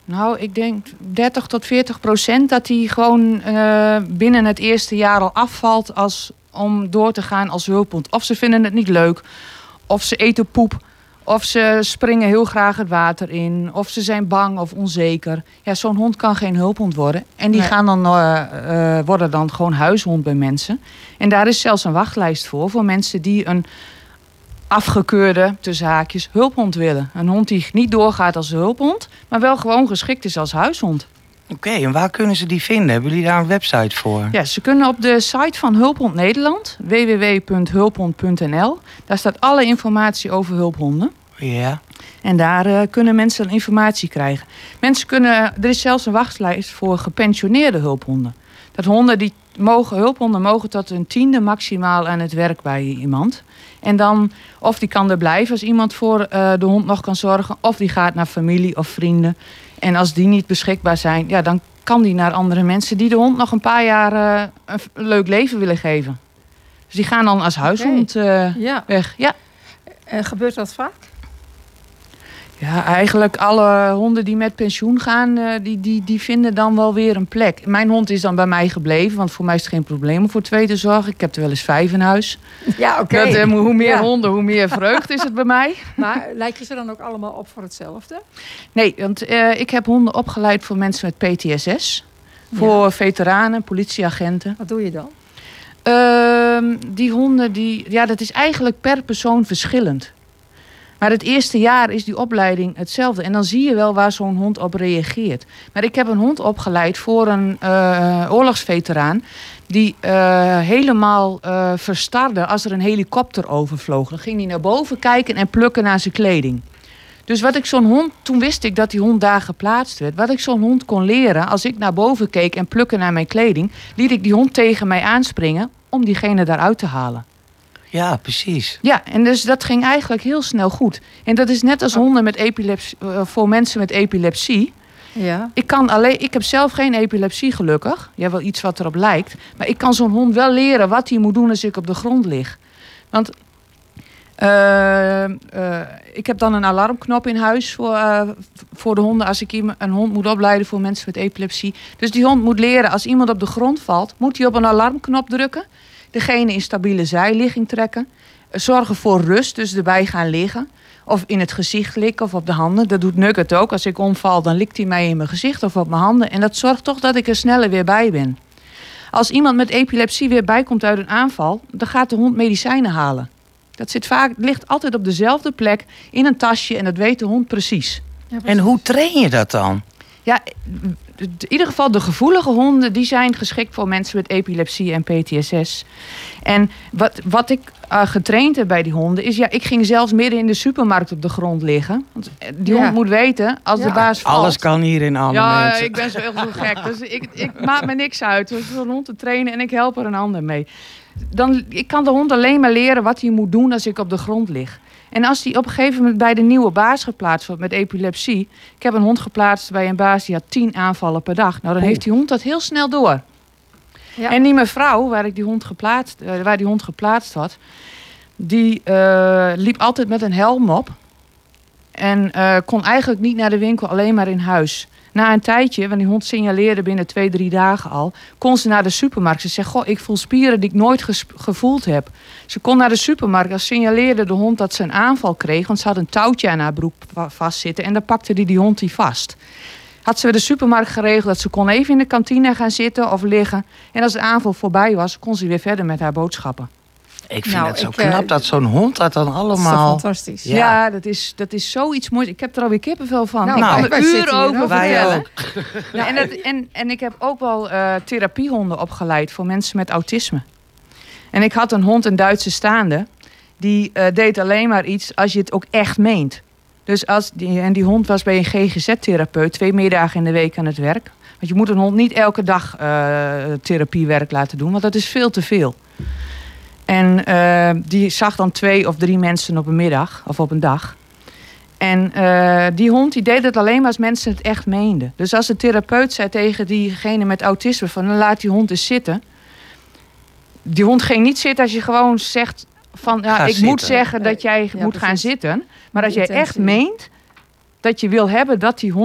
Nou, ik denk 30-40% dat die gewoon binnen het eerste jaar al afvalt om door te gaan als hulphond. Of ze vinden het niet leuk, of ze eten poep, of ze springen heel graag het water in, of ze zijn bang of onzeker. Ja, zo'n hond kan geen hulphond worden. En die worden dan gewoon huishond bij mensen. En daar is zelfs een wachtlijst voor mensen die een afgekeurde, tussen haakjes, hulphond willen. Een hond die niet doorgaat als hulphond, maar wel gewoon geschikt is als huishond. Oké, en waar kunnen ze die vinden? Hebben jullie daar een website voor? Ja, ze kunnen op de site van Hulphond Nederland, www.hulphond.nl. Daar staat alle informatie over hulphonden. Ja. En daar kunnen mensen informatie krijgen. Er is zelfs een wachtlijst voor gepensioneerde hulphonden. Hulphonden mogen tot een 10e maximaal aan het werk bij iemand. En dan, of die kan er blijven als iemand voor de hond nog kan zorgen, of die gaat naar familie of vrienden. En als die niet beschikbaar zijn, ja, dan kan die naar andere mensen die de hond nog een paar jaar een leuk leven willen geven. Dus die gaan dan als huishond weg. Ja. En gebeurt dat vaak? Ja, eigenlijk alle honden die met pensioen gaan, die vinden dan wel weer een plek. Mijn hond is dan bij mij gebleven, want voor mij is het geen probleem om voor 2 te zorgen. Ik heb er wel eens 5 in huis. Ja, oké. Hoe meer honden, hoe meer vreugd is het bij mij. Maar lijken ze dan ook allemaal op voor hetzelfde? Nee, want ik heb honden opgeleid voor mensen met PTSS. Voor veteranen, politieagenten. Wat doe je dan? Die honden, dat is eigenlijk per persoon verschillend. Maar het eerste jaar is die opleiding hetzelfde. En dan zie je wel waar zo'n hond op reageert. Maar ik heb een hond opgeleid voor een oorlogsveteraan die helemaal verstarde als er een helikopter overvloog. Dan ging hij naar boven kijken en plukken naar zijn kleding. Dus toen wist ik dat die hond daar geplaatst werd. Wat ik zo'n hond kon leren, als ik naar boven keek en plukken naar mijn kleding, liet ik die hond tegen mij aanspringen om diegene daaruit te halen. Ja, precies. Ja, en dus dat ging eigenlijk heel snel goed. En dat is net als honden met epilepsie, voor mensen met epilepsie. Ja. Ik heb zelf geen epilepsie gelukkig. Ja, wel iets wat erop lijkt. Maar ik kan zo'n hond wel leren wat hij moet doen als ik op de grond lig. Want ik heb dan een alarmknop in huis voor de honden als ik een hond moet opleiden voor mensen met epilepsie. Dus die hond moet leren, als iemand op de grond valt, moet hij op een alarmknop drukken. Degene in stabiele zijligging trekken. Zorgen voor rust, dus erbij gaan liggen. Of in het gezicht likken of op de handen. Dat doet Nugget ook. Als ik omval, dan likt hij mij in mijn gezicht of op mijn handen. En dat zorgt toch dat ik er sneller weer bij ben. Als iemand met epilepsie weer bijkomt uit een aanval, dan gaat de hond medicijnen halen. Dat ligt altijd op dezelfde plek in een tasje en dat weet de hond precies. Ja, en hoe train je dat dan? Ja, in ieder geval de gevoelige honden, die zijn geschikt voor mensen met epilepsie en PTSS. En wat ik getraind heb bij die honden is, ik ging zelfs midden in de supermarkt op de grond liggen. Want die hond moet weten, als de baas valt. Alles kan hier in alle mensen. Ja, ik ben zo gek. Dus ik maak me niks uit. Dus een hond te trainen en ik help er een ander mee. Ik kan de hond alleen maar leren wat hij moet doen als ik op de grond lig. En als die op een gegeven moment bij de nieuwe baas geplaatst wordt met epilepsie. Ik heb een hond geplaatst bij een baas die had 10 aanvallen per dag. Nou, dan heeft die hond dat heel snel door. Ja. En die mevrouw waar die hond geplaatst had, die liep altijd met een helm op. En kon eigenlijk niet naar de winkel, alleen maar in huis. Na een tijdje, want die hond signaleerde binnen 2-3 dagen al, kon ze naar de supermarkt. Ze zei, ik voel spieren die ik nooit gevoeld heb. Ze kon naar de supermarkt en signaleerde de hond dat ze een aanval kreeg. Want ze had een touwtje aan haar broek vastzitten en dan pakte die hond die vast. Had ze bij de supermarkt geregeld dat ze kon even in de kantine gaan zitten of liggen. En als de aanval voorbij was, kon ze weer verder met haar boodschappen. Ik vind het zo knap dat zo'n hond dat dan allemaal... Dat is fantastisch. Ja, dat is zoiets moois. Ik heb er alweer kippenvel van. Nou, ik kan er uren over vertellen. Ook. Ja, en ik heb ook wel therapiehonden opgeleid voor mensen met autisme. En ik had een hond, een Duitse staande. Die deed alleen maar iets als je het ook echt meent. Dus die hond was bij een GGZ-therapeut 2 middagen in de week aan het werk. Want je moet een hond niet elke dag therapiewerk laten doen. Want dat is veel te veel. En die zag dan 2 of 3 mensen op een middag of op een dag. En die hond die deed het alleen maar als mensen het echt meenden. Dus als de therapeut zei tegen diegene met autisme van, dan laat die hond eens zitten. Die hond ging niet zitten als je gewoon zegt van, moet zeggen dat jij moet gaan zitten. Maar als jij echt meent dat je wil hebben dat die hond